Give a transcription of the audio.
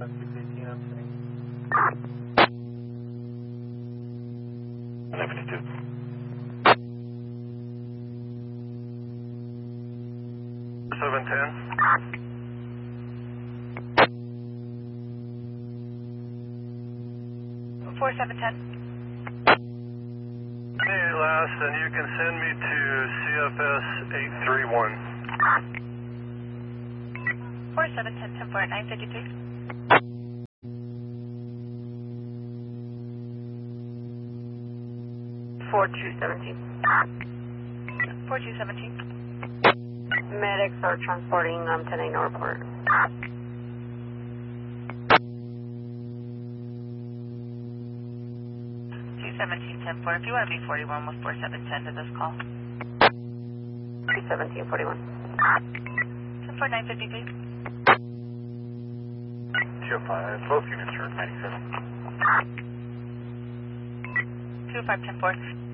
Hey, last, and you can send me to CFS 831. 4710, 10-4 at 953. 4217. 4217. Medics are transporting 10-8 Northport. 1710-4. If you want to be 41 with 4710 to this call. 1741. 10-4, 953. 205, both units are at 97. 205, 10-4.